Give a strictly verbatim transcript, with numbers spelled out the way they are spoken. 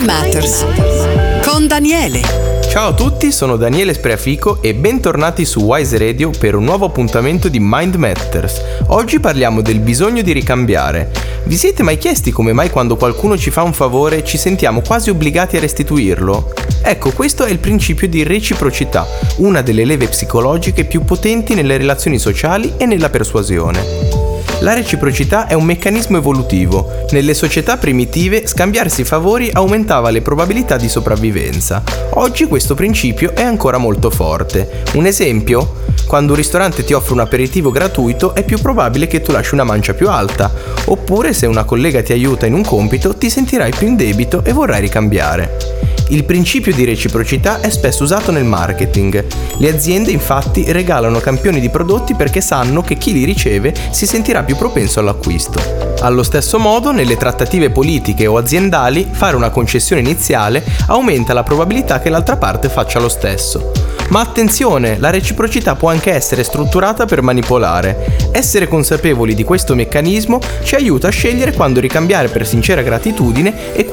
Matters con Daniele. Ciao a tutti, sono Daniele Spreafico e bentornati su Wise Radio per un nuovo appuntamento di Mind Matters. Oggi parliamo del bisogno di ricambiare. Vi siete mai chiesti come mai quando qualcuno ci fa un favore ci sentiamo quasi obbligati a restituirlo? Ecco, questo è il principio di reciprocità, una delle leve psicologiche più potenti nelle relazioni sociali e nella persuasione. La reciprocità è un meccanismo evolutivo. Nelle società primitive scambiarsi favori aumentava le probabilità di sopravvivenza. Oggi questo principio è ancora molto forte. Un esempio? Quando un ristorante ti offre un aperitivo gratuito è più probabile che tu lasci una mancia più alta. Oppure se una collega ti aiuta in un compito ti sentirai più in debito e vorrai ricambiare. Il principio di reciprocità è spesso usato nel marketing. Le aziende infatti regalano campioni di prodotti perché sanno che chi li riceve si sentirà più propenso all'acquisto. Allo stesso modo, nelle trattative politiche o aziendali, fare una concessione iniziale aumenta la probabilità che l'altra parte faccia lo stesso. Ma attenzione, la reciprocità può anche essere strutturata per manipolare. Essere consapevoli di questo meccanismo ci aiuta a scegliere quando ricambiare per sincera gratitudine e